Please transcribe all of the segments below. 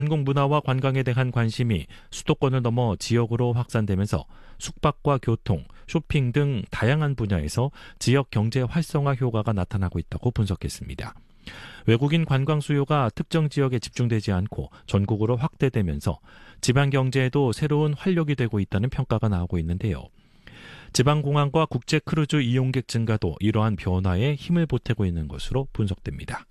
한국 문화와 관광에 대한 관심이 수도권을 넘어 지역으로 확산되면서 숙박과 교통, 쇼핑 등 다양한 분야에서 지역 경제 활성화 효과가 나타나고 있다고 분석했습니다. 외국인 관광 수요가 특정 지역에 집중되지 않고 전국으로 확대되면서 지방 경제에도 새로운 활력이 되고 있다는 평가가 나오고 있는데요. 지방공항과 국제 크루즈 이용객 증가도 이러한 변화에 힘을 보태고 있는 것으로 분석됩니다.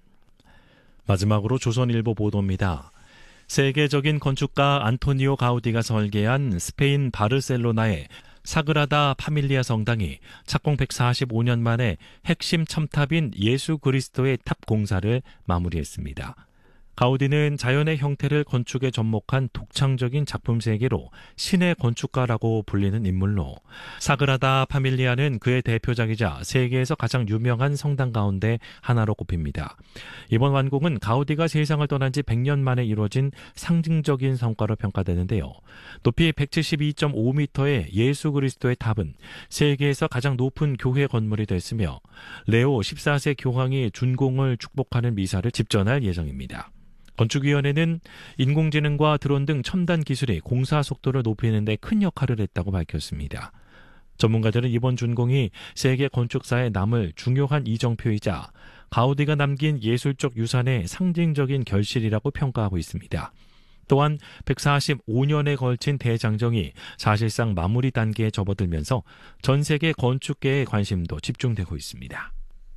마지막으로 조선일보 보도입니다. 세계적인 건축가 안토니오 가우디가 설계한 스페인 바르셀로나의 사그라다 파밀리아 성당이 착공 145년 만에 핵심 첨탑인 예수 그리스도의 탑 공사를 마무리했습니다. 가우디는 자연의 형태를 건축에 접목한 독창적인 작품 세계로 신의 건축가라고 불리는 인물로 사그라다 파밀리아는 그의 대표작이자 세계에서 가장 유명한 성당 가운데 하나로 꼽힙니다. 이번 완공은 가우디가 세상을 떠난 지 100년 만에 이루어진 상징적인 성과로 평가되는데요. 높이 172.5m의 예수 그리스도의 탑은 세계에서 가장 높은 교회 건물이 됐으며 레오 14세 교황이 준공을 축복하는 미사를 집전할 예정입니다. 건축위원회는 인공지능과 드론 등 첨단 기술이 공사 속도를 높이는 데 큰 역할을 했다고 밝혔습니다. 전문가들은 이번 준공이 세계 건축사에 남을 중요한 이정표이자 가우디가 남긴 예술적 유산의 상징적인 결실이라고 평가하고 있습니다. 또한 145년에 걸친 대장정이 사실상 마무리 단계에 접어들면서 전 세계 건축계의 관심도 집중되고 있습니다.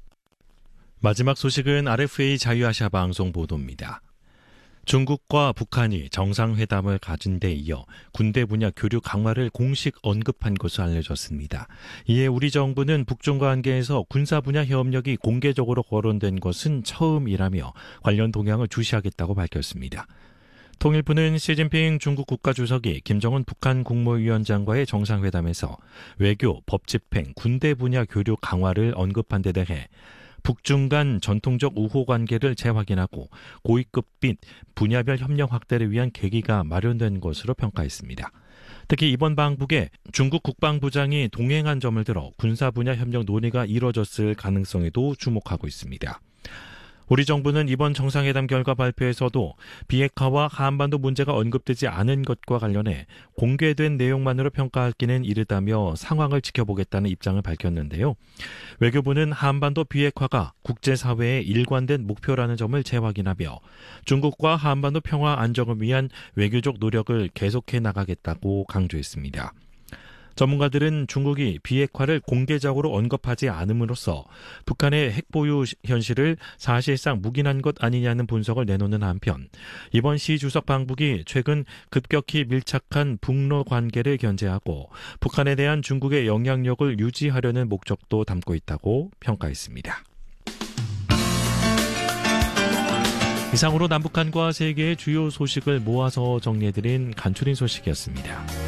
마지막 소식은 RFA 자유아시아 방송 보도입니다. 중국과 북한이 정상회담을 가진 데 이어 군대 분야 교류 강화를 공식 언급한 것으로 알려졌습니다. 이에 우리 정부는 북중 관계에서 군사 분야 협력이 공개적으로 거론된 것은 처음이라며 관련 동향을 주시하겠다고 밝혔습니다. 통일부는 시진핑 중국 국가주석이 김정은 북한 국무위원장과의 정상회담에서 외교, 법집행, 군대 분야 교류 강화를 언급한 데 대해 북중 간 전통적 우호 관계를 재확인하고 고위급 및 분야별 협력 확대를 위한 계기가 마련된 것으로 평가했습니다. 특히 이번 방북에 중국 국방부장이 동행한 점을 들어 군사 분야 협력 논의가 이뤄졌을 가능성에도 주목하고 있습니다. 우리 정부는 이번 정상회담 결과 발표에서도 비핵화와 한반도 문제가 언급되지 않은 것과 관련해 공개된 내용만으로 평가하기는 이르다며 상황을 지켜보겠다는 입장을 밝혔는데요. 외교부는 한반도 비핵화가 국제사회의 일관된 목표라는 점을 재확인하며 중국과 한반도 평화 안정을 위한 외교적 노력을 계속해 나가겠다고 강조했습니다. 전문가들은 중국이 비핵화를 공개적으로 언급하지 않음으로써 북한의 핵보유 현실을 사실상 묵인한 것 아니냐는 분석을 내놓는 한편 이번 시 주석 방북이 최근 급격히 밀착한 북러 관계를 견제하고 북한에 대한 중국의 영향력을 유지하려는 목적도 담고 있다고 평가했습니다. 이상으로 남북한과 세계의 주요 소식을 모아서 정리해드린 간추린 소식이었습니다.